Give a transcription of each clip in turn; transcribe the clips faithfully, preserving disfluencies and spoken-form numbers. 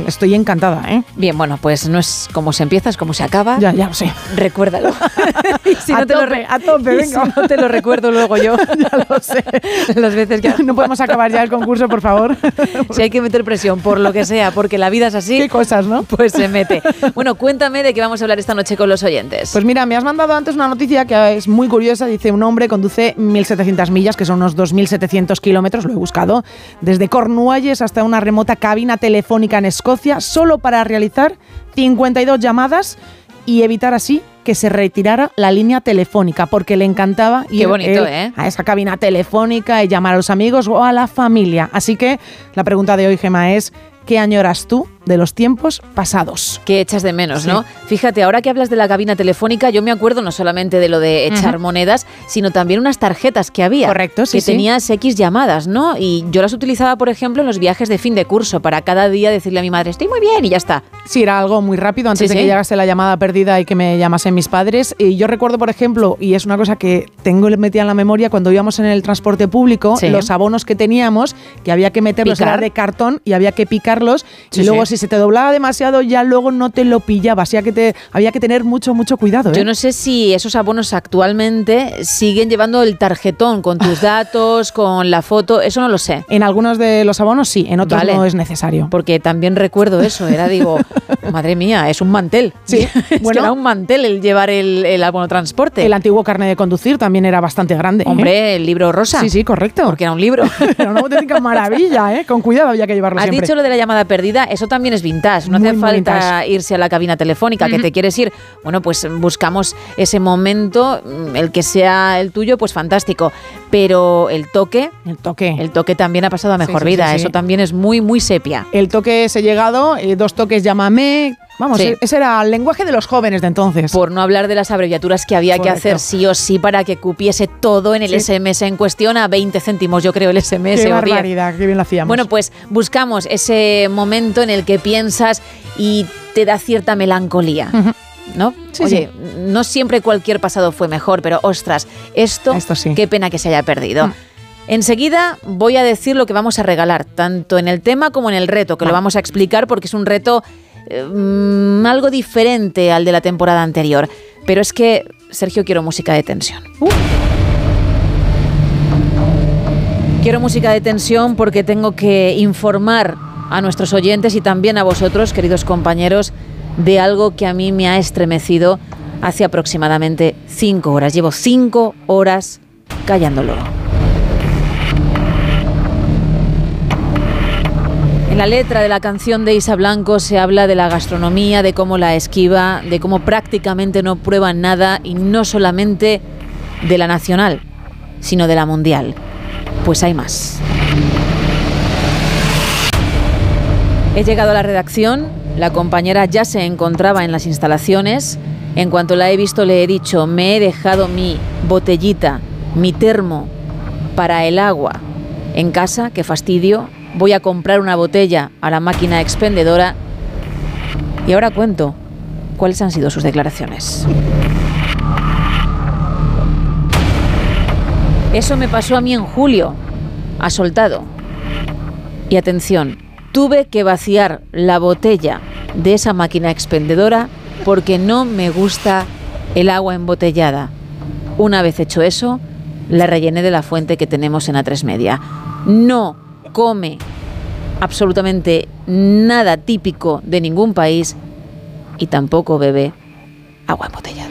estoy encantada, ¿eh? Bien, bueno, pues no es como se empieza, es como se acaba. Ya, ya lo sé. Recuérdalo. Y si a, no te tope, lo re- a tope, venga. Si no te lo recuerdo luego yo. Ya lo sé. Las veces que... No podemos acabar ya el concurso, por favor. Si hay que meter presión por lo que sea, porque la vida es así. Qué cosas, ¿no? Pues se mete. Bueno, cuéntame de qué vamos a hablar esta noche con los oyentes. Pues mira, me has mandado antes una noticia que es muy curiosa. Dice, un hombre conduce mil setecientas millas, que son unos dos mil setecientos kilómetros, lo he buscado, desde Cornualles hasta una remota cabina telefónica en Escocia, solo para realizar cincuenta y dos llamadas y evitar así que se retirara la línea telefónica, porque le encantaba ir Qué bonito, él, ¿eh? a esa cabina telefónica y llamar a los amigos o a la familia. Así que la pregunta de hoy, Gemma, es ¿qué añoras tú de los tiempos pasados? Que echas de menos, Sí. ¿no? Fíjate, ahora que hablas de la cabina telefónica, yo me acuerdo no solamente de lo de echar uh-huh. monedas, sino también unas tarjetas que había. Correcto, sí, que sí. tenías X llamadas, ¿no? Y yo las utilizaba, por ejemplo, en los viajes de fin de curso, para cada día decirle a mi madre, estoy muy bien, y ya está. Sí, era algo muy rápido, antes Sí, de sí. que llegase la llamada perdida y que me llamasen mis padres. Y yo recuerdo, por ejemplo, y es una cosa que tengo metida en la memoria, cuando íbamos en el transporte público, Sí. los abonos que teníamos, que había que meterlos, Picar. era de cartón y había que picarlos, Sí, y luego sí. si se te doblaba demasiado, ya luego no te lo pillabas, ya que te, había que tener mucho, mucho cuidado, ¿eh? Yo no sé si esos abonos actualmente siguen llevando el tarjetón con tus datos, con la foto, eso no lo sé. En algunos de los abonos sí, en otros Vale. no es necesario. Porque también recuerdo eso, era digo, madre mía, es un mantel. Sí, es bueno. que era un mantel el llevar el, el abono transporte. El antiguo carnet de conducir también era bastante grande, ¿eh? Hombre, el libro rosa. Sí, sí, correcto. Porque era un libro. Era una auténtica maravilla, ¿eh? Con cuidado había que llevarlo Has siempre. dicho lo de la llamada perdida, eso también es vintage. No Muy, hace muy falta vintage. irse a la cabina telefónica, que Ujú. te quieres ir. Bueno, pues buscamos ese momento, el que sea el tuyo, pues fantástico. Pero el toque, El toque. el toque también ha pasado a mejor Sí, sí, vida. sí, sí. Eso también es muy, muy sepia. El toque ese llegado, eh, dos toques llámame. Vamos, Sí. e- ese era el lenguaje de los jóvenes de entonces. Por no hablar de las abreviaturas que había Correcto. que hacer sí o sí para que cupiese todo en el Sí. ese eme ese en cuestión a veinte céntimos, yo creo, el ese eme ese. Qué o diez. barbaridad, qué bien lo hacíamos. Bueno, pues buscamos ese momento en el que piensas y te da cierta melancolía, Ujú. ¿no? Sí, Oye, no siempre cualquier pasado fue mejor, pero ostras, esto, Esto sí. qué pena que se haya perdido. Mm. Enseguida voy a decir lo que vamos a regalar, tanto en el tema como en el reto, que lo Ah. vamos a explicar porque es un reto eh, mm, algo diferente al de la temporada anterior. Pero es que, Sergio, quiero música de tensión. Uh. Quiero música de tensión porque tengo que informar a nuestros oyentes y también a vosotros, queridos compañeros, de algo que a mí me ha estremecido hace aproximadamente cinco horas. Llevo cinco horas callándolo. En la letra de la canción de Isa Blanco se habla de la gastronomía, de cómo la esquiva, de cómo prácticamente no prueba nada y no solamente de la nacional, sino de la mundial. Pues hay más. He llegado a la redacción, la compañera ya se encontraba en las instalaciones. En cuanto la he visto le he dicho, me he dejado mi botellita, mi termo para el agua en casa, qué fastidio. Voy a comprar una botella a la máquina expendedora y ahora cuento cuáles han sido sus declaraciones. Eso me pasó a mí en julio, ha soltado. Y atención, tuve que vaciar la botella de esa máquina expendedora porque no me gusta el agua embotellada. Una vez hecho eso, la rellené de la fuente que tenemos en A tres Media. No come absolutamente nada típico de ningún país y tampoco bebe agua embotellada.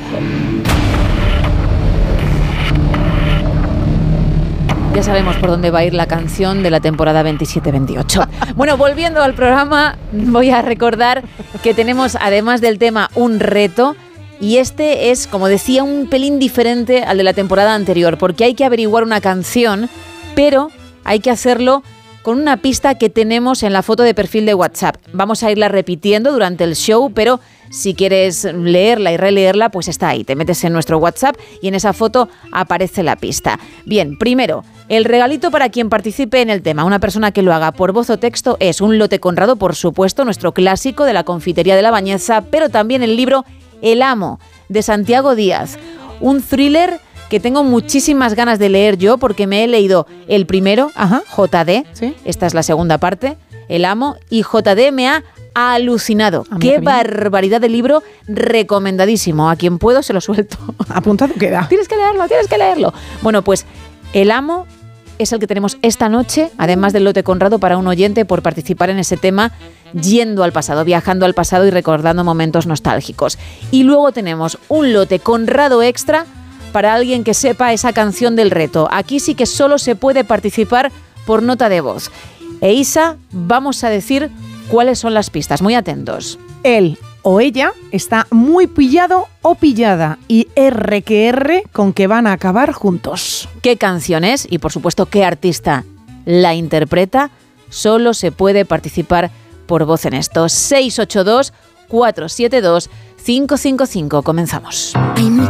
Ya sabemos por dónde va a ir la canción de la temporada veintisiete veintiocho. Bueno, volviendo al programa, voy a recordar que tenemos, además del tema, un reto. Y este es, como decía, un pelín diferente al de la temporada anterior, porque hay que averiguar una canción, pero hay que hacerlo con una pista que tenemos en la foto de perfil de WhatsApp. Vamos a irla repitiendo durante el show, pero si quieres leerla y releerla, pues está ahí. Te metes en nuestro WhatsApp y en esa foto aparece la pista. Bien, primero, el regalito para quien participe en el tema, una persona que lo haga por voz o texto, es un lote Conrado, por supuesto, nuestro clásico de la confitería de La Bañeza, pero también el libro El Amo, de Santiago Díaz. Un thriller que tengo muchísimas ganas de leer yo porque me he leído el primero, Ajá. J D, ¿Sí? esta es la segunda parte, El Amo, y J D me ha alucinado. Qué barbaridad de libro, recomendadísimo. A quien puedo se lo suelto. Apuntado queda. Tienes que leerlo, tienes que leerlo. Bueno, pues El Amo es el que tenemos esta noche, además del lote Conrado para un oyente por participar en ese tema, yendo al pasado, viajando al pasado y recordando momentos nostálgicos. Y luego tenemos un lote Conrado extra para alguien que sepa esa canción del reto. Aquí sí que solo se puede participar por nota de voz. E Isa, vamos a decir cuáles son las pistas. Muy atentos. Él o ella está muy pillado o pillada y R que R con que van a acabar juntos. ¿Qué canción es? Y por supuesto, ¿qué artista la interpreta? Solo se puede participar por voz en esto. seis ocho dos, cuatro siete dos, cinco cinco cinco. Comenzamos. Hay mucho